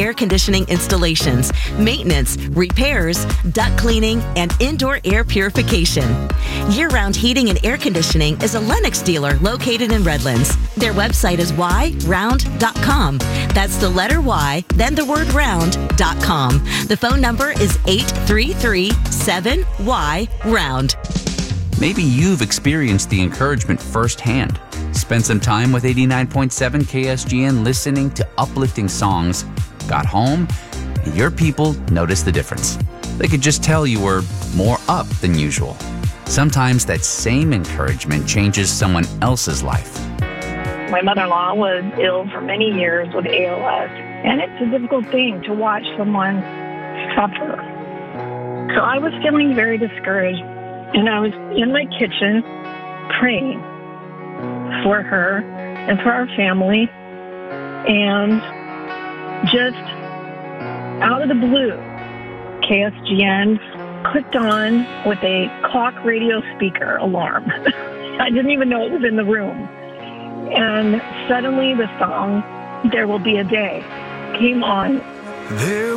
air conditioning installations, maintenance, repairs, duct cleaning, and indoor air purification. Year-round heating and air conditioning is a Lennox dealer located in Redlands. Their website is yround.com. That's the letter Y, then the word round.com. The phone number is 833-7Y-ROUND. Maybe you've experienced the encouragement firsthand. Spent some time with 89.7 KSGN listening to uplifting songs, got home, and your people noticed the difference. They could just tell you were more up than usual. Sometimes that same encouragement changes someone else's life. My mother-in-law was ill for many years with ALS, and it's a difficult thing to watch someone suffer. So I was feeling very discouraged, and I was in my kitchen praying for her and for our family, and just out of the blue, KSGN clicked on with a clock radio speaker alarm. I didn't even know it was in the room. And suddenly the song, "There Will Be a Day," came on. There